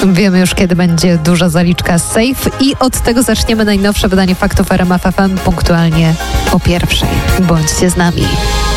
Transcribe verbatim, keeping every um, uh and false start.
Wiemy już, kiedy będzie duża zaliczka Safe i od tego zaczniemy najnowsze wydanie Faktów R M F F M punktualnie o pierwszej. Bądźcie z nami.